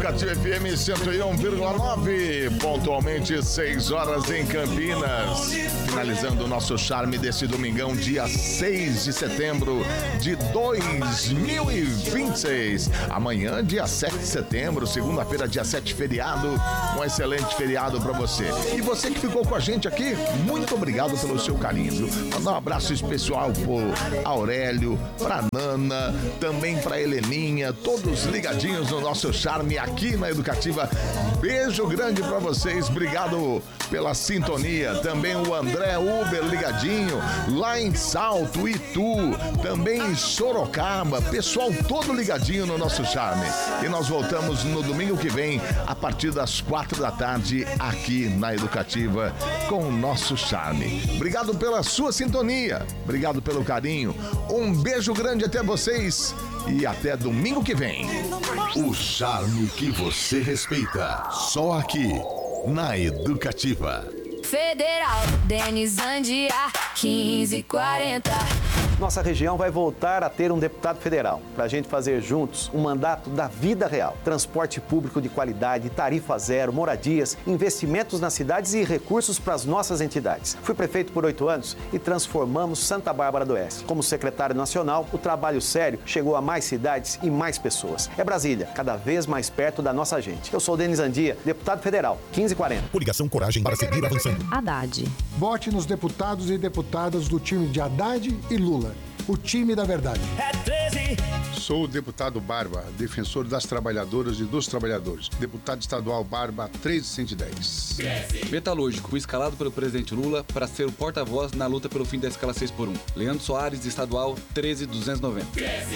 Educativa FM 101,9, pontualmente 6 horas em Campinas. Finalizando o nosso charme desse domingão, dia 6 de setembro de 2026. Amanhã, dia 7 de setembro, segunda-feira, dia 7, feriado. Um excelente feriado pra você. E você que ficou com a gente aqui, muito obrigado pelo seu carinho. Mandar um abraço especial pro Aurélio, pra Nana, também pra Heleninha, todos ligadinhos no nosso charme aqui na Educativa. Beijo grande pra vocês, obrigado pela sintonia. Também o André Uber ligadinho lá em Salto, Itu, também em Sorocaba, pessoal todo ligadinho no nosso charme. E nós voltamos no domingo que vem a partir das 4 da tarde aqui na Educativa com o nosso charme. Obrigado pela sua sintonia, obrigado pelo carinho, um beijo grande até vocês e até domingo que vem. O charme que você respeita, só aqui na Educativa. Federal, Denis Andia, 1540. Nossa região vai voltar a ter um deputado federal, para a gente fazer juntos um mandato da vida real. Transporte público de qualidade, tarifa zero, moradias, investimentos nas cidades e recursos para as nossas entidades. Fui prefeito por 8 anos e transformamos Santa Bárbara do Oeste. Como secretário nacional, o trabalho sério chegou a mais cidades e mais pessoas. É Brasília, cada vez mais perto da nossa gente. Eu sou Denis Andia, deputado federal, 1540. Coligação Coragem para seguir avançando. Haddad. Vote nos deputados e deputadas do time de Haddad e Lula. O time da verdade. Sou o deputado Barba, defensor das trabalhadoras e dos trabalhadores. Deputado estadual Barba 13110. Metalúrgico, fui escalado pelo presidente Lula para ser o porta-voz na luta pelo fim da escala 6x1. Leandro Soares, estadual 13290.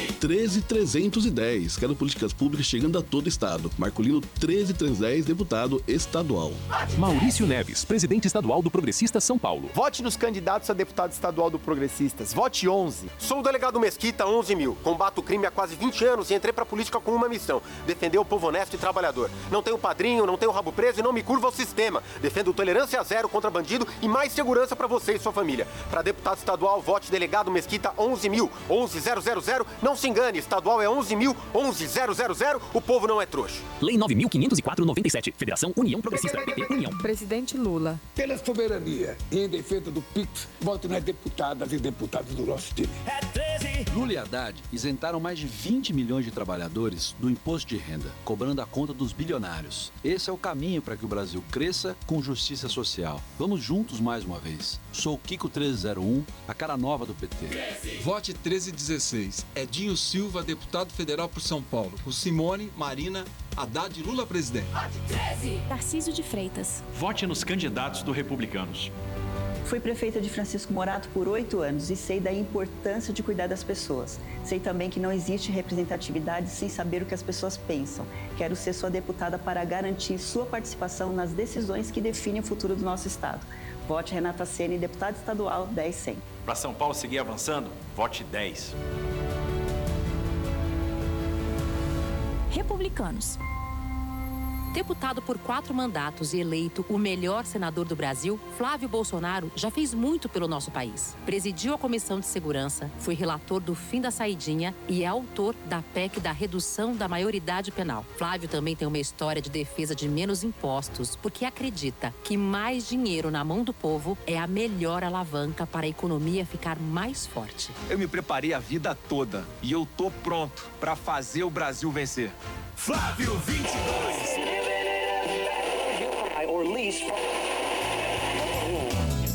13310. Quero políticas públicas chegando a todo o estado. Marcolino 13310, deputado estadual. Maurício Neves, presidente estadual do Progressistas São Paulo. Vote nos candidatos a deputado estadual do Progressistas. Vote 11. Sou o delegado Mesquita 11.000. Combato o crime há quase 20 anos e entrei pra política com uma missão: defender o povo honesto e trabalhador. Não tenho padrinho, não tenho rabo preso e não me curvo ao sistema. Defendo tolerância zero contra bandido e mais segurança pra você e sua família. Pra deputado estadual, vote delegado Mesquita 11.000. 11.000. Não se engane, estadual é 11.000. 11.000. O povo não é trouxa. Lei 9.504/97. Federação União Progressista. PT União. Presidente Lula. Pela soberania e em defesa do PIX, voto nas deputadas e deputados do nosso time. Lula e Haddad isentaram mais de 20 milhões de trabalhadores do imposto de renda, cobrando a conta dos bilionários. Esse é o caminho para que o Brasil cresça com justiça social. Vamos juntos mais uma vez. Sou o Kiko 1301, a cara nova do PT. Vote 1316. Edinho Silva, deputado federal por São Paulo. O Simone, Marina, Haddad e Lula presidente. Vote 13. Tarcísio de Freitas. Vote nos candidatos do Republicanos. Fui prefeita de Francisco Morato por 8 anos e sei da importância de cuidar das pessoas. Sei também que não existe representatividade sem saber o que as pessoas pensam. Quero ser sua deputada para garantir sua participação nas decisões que definem o futuro do nosso estado. Vote Renata Ceni, deputada estadual 10-100. Para São Paulo seguir avançando, vote 10. Republicanos. Deputado por 4 mandatos e eleito o melhor senador do Brasil, Flávio Bolsonaro já fez muito pelo nosso país. Presidiu a Comissão de Segurança, foi relator do fim da saidinha e é autor da PEC da redução da maioridade penal. Flávio também tem uma história de defesa de menos impostos, porque acredita que mais dinheiro na mão do povo é a melhor alavanca para a economia ficar mais forte. Eu me preparei a vida toda e eu tô pronto para fazer o Brasil vencer. Flávio 20.